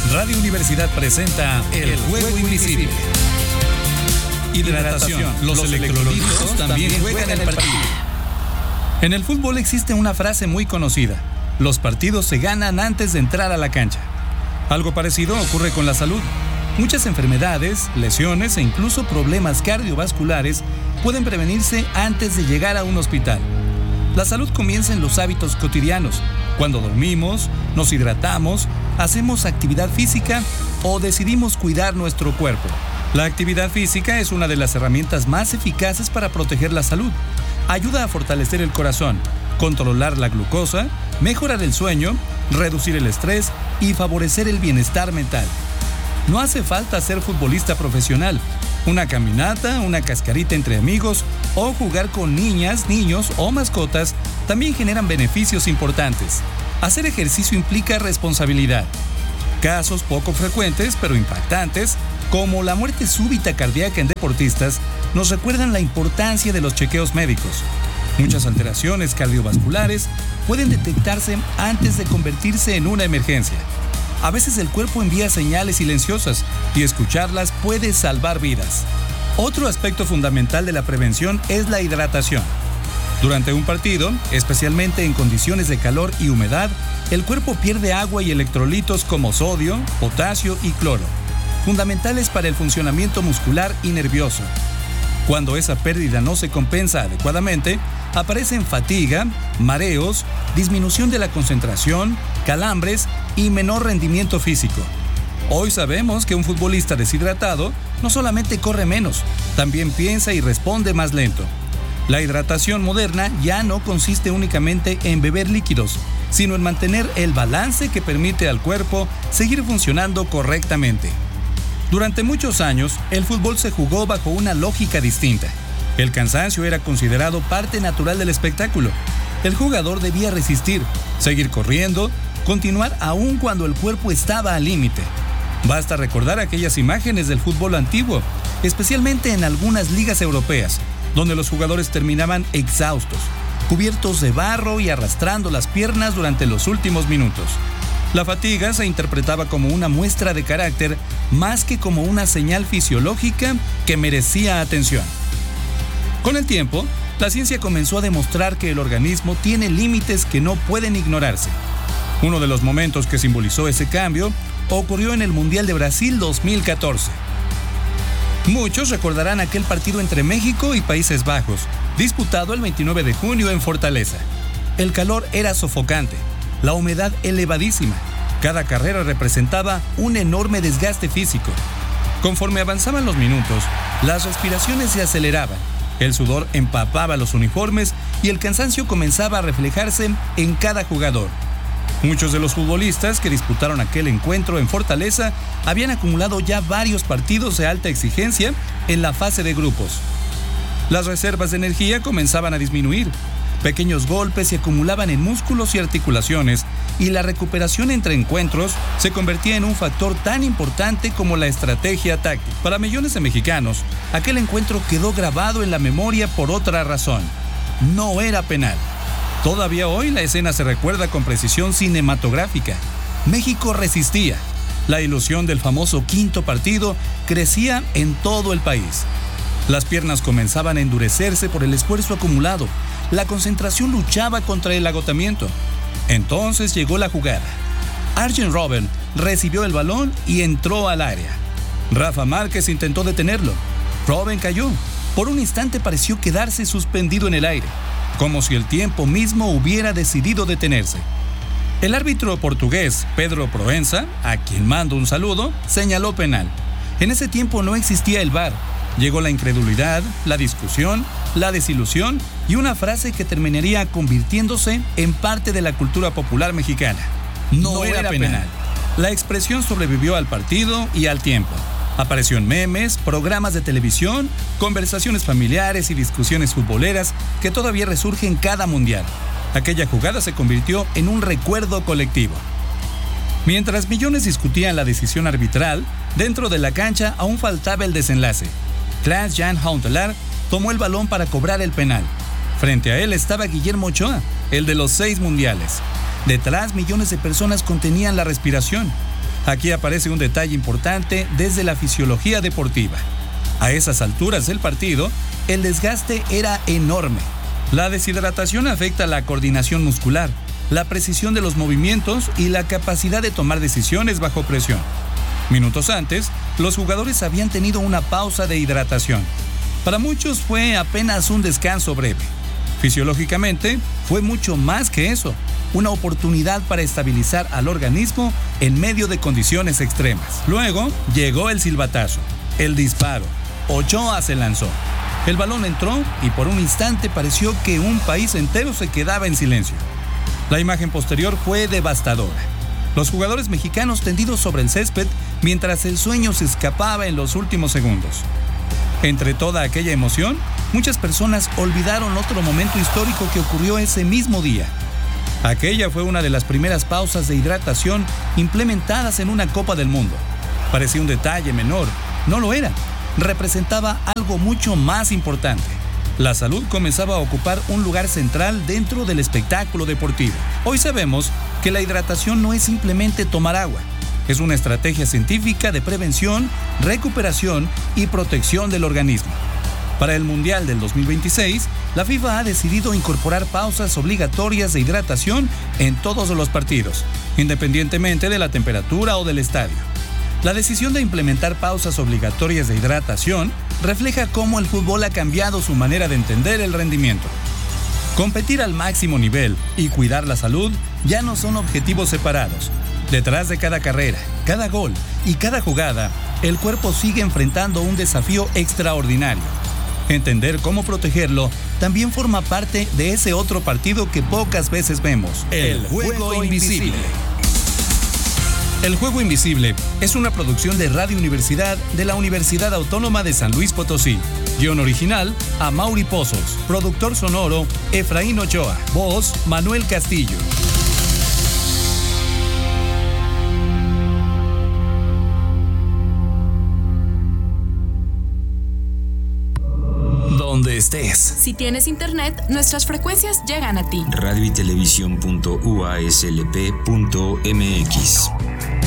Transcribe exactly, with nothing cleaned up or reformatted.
Radio Universidad presenta El Juego Invisible. Hidratación. Los electrolitos también juegan el partido. En el fútbol existe una frase muy conocida: los partidos se ganan antes de entrar a la cancha. Algo parecido ocurre con la salud. Muchas enfermedades, lesiones e incluso problemas cardiovasculares pueden prevenirse antes de llegar a un hospital. La salud comienza en los hábitos cotidianos, cuando dormimos, nos hidratamos, hacemos actividad física o decidimos cuidar nuestro cuerpo. La actividad física es una de las herramientas más eficaces para proteger la salud. Ayuda a fortalecer el corazón, controlar la glucosa, mejorar el sueño, reducir el estrés y favorecer el bienestar mental. No hace falta ser futbolista profesional. Una caminata, una cascarita entre amigos o jugar con niñas, niños o mascotas también generan beneficios importantes. Hacer ejercicio implica responsabilidad. Casos poco frecuentes pero impactantes, como la muerte súbita cardíaca en deportistas, nos recuerdan la importancia de los chequeos médicos. Muchas alteraciones cardiovasculares pueden detectarse antes de convertirse en una emergencia. A veces el cuerpo envía señales silenciosas y escucharlas puede salvar vidas. Otro aspecto fundamental de la prevención es la hidratación. Durante un partido, especialmente en condiciones de calor y humedad, el cuerpo pierde agua y electrolitos como sodio, potasio y cloro, fundamentales para el funcionamiento muscular y nervioso. Cuando esa pérdida no se compensa adecuadamente, aparecen fatiga, mareos, disminución de la concentración, calambres y menor rendimiento físico. Hoy sabemos que un futbolista deshidratado no solamente corre menos, también piensa y responde más lento. La hidratación moderna ya no consiste únicamente en beber líquidos, sino en mantener el balance que permite al cuerpo seguir funcionando correctamente. Durante muchos años, el fútbol se jugó bajo una lógica distinta. El cansancio era considerado parte natural del espectáculo. El jugador debía resistir, seguir corriendo, continuar aún cuando el cuerpo estaba al límite. Basta recordar aquellas imágenes del fútbol antiguo, especialmente en algunas ligas europeas, donde los jugadores terminaban exhaustos, cubiertos de barro y arrastrando las piernas durante los últimos minutos. La fatiga se interpretaba como una muestra de carácter más que como una señal fisiológica que merecía atención. Con el tiempo, la ciencia comenzó a demostrar que el organismo tiene límites que no pueden ignorarse. Uno de los momentos que simbolizó ese cambio ocurrió en el Mundial de Brasil dos mil catorce. Muchos recordarán aquel partido entre México y Países Bajos, disputado el veintinueve de junio en Fortaleza. El calor era sofocante, la humedad elevadísima. Cada carrera representaba un enorme desgaste físico. Conforme avanzaban los minutos, las respiraciones se aceleraban, el sudor empapaba los uniformes y el cansancio comenzaba a reflejarse en cada jugador. Muchos de los futbolistas que disputaron aquel encuentro en Fortaleza habían acumulado ya varios partidos de alta exigencia en la fase de grupos. Las reservas de energía comenzaban a disminuir. Pequeños golpes se acumulaban en músculos y articulaciones, y la recuperación entre encuentros se convertía en un factor tan importante como la estrategia táctica. Para millones de mexicanos, aquel encuentro quedó grabado en la memoria por otra razón: no era penal. Todavía hoy la escena se recuerda con precisión cinematográfica. México resistía. La ilusión del famoso quinto partido crecía en todo el país. Las piernas comenzaban a endurecerse por el esfuerzo acumulado. La concentración luchaba contra el agotamiento. Entonces llegó la jugada. Arjen Robben recibió el balón y entró al área. Rafa Márquez intentó detenerlo. Robben cayó. Por un instante pareció quedarse suspendido en el aire, como si el tiempo mismo hubiera decidido detenerse. El árbitro portugués Pedro Proença, a quien mando un saludo, señaló penal. En ese tiempo no existía el V A R. Llegó la incredulidad, la discusión, la desilusión y una frase que terminaría convirtiéndose en parte de la cultura popular mexicana: no, no era, era penal. penal. La expresión sobrevivió al partido y al tiempo. Apareció en memes, programas de televisión, conversaciones familiares y discusiones futboleras que todavía resurgen cada mundial. Aquella jugada se convirtió en un recuerdo colectivo. Mientras millones discutían la decisión arbitral, dentro de la cancha aún faltaba el desenlace. Klaas-Jan Huntelaar tomó el balón para cobrar el penal. Frente a él estaba Guillermo Ochoa, el de los seis mundiales. Detrás, millones de personas contenían la respiración. Aquí aparece un detalle importante desde la fisiología deportiva. A esas alturas del partido, el desgaste era enorme. La deshidratación afecta la coordinación muscular, la precisión de los movimientos y la capacidad de tomar decisiones bajo presión. Minutos antes, los jugadores habían tenido una pausa de hidratación. Para muchos fue apenas un descanso breve. Fisiológicamente, fue mucho más que eso, una oportunidad para estabilizar al organismo en medio de condiciones extremas. Luego, llegó el silbatazo, el disparo. Ochoa se lanzó. El balón entró y por un instante pareció que un país entero se quedaba en silencio. La imagen posterior fue devastadora. Los jugadores mexicanos tendidos sobre el césped mientras el sueño se escapaba en los últimos segundos. Entre toda aquella emoción, muchas personas olvidaron otro momento histórico que ocurrió ese mismo día. Aquella fue una de las primeras pausas de hidratación implementadas en una Copa del Mundo. Parecía un detalle menor, no lo era. Representaba algo mucho más importante. La salud comenzaba a ocupar un lugar central dentro del espectáculo deportivo. Hoy sabemos que la hidratación no es simplemente tomar agua. Es una estrategia científica de prevención, recuperación y protección del organismo. Para el Mundial del dos mil veintiséis, la FIFA ha decidido incorporar pausas obligatorias de hidratación en todos los partidos, independientemente de la temperatura o del estadio. La decisión de implementar pausas obligatorias de hidratación refleja cómo el fútbol ha cambiado su manera de entender el rendimiento. Competir al máximo nivel y cuidar la salud ya no son objetivos separados. Detrás de cada carrera, cada gol y cada jugada, el cuerpo sigue enfrentando un desafío extraordinario. Entender cómo protegerlo también forma parte de ese otro partido que pocas veces vemos, el juego invisible. El Juego Invisible es una producción de Radio Universidad de la Universidad Autónoma de San Luis Potosí. Guión original, Amaury Pozos. Productor sonoro, Efraín Ochoa. Voz, Manuel Castillo. Donde estés. Si tienes internet, nuestras frecuencias llegan a ti. radio y televisión punto u a s l p punto m x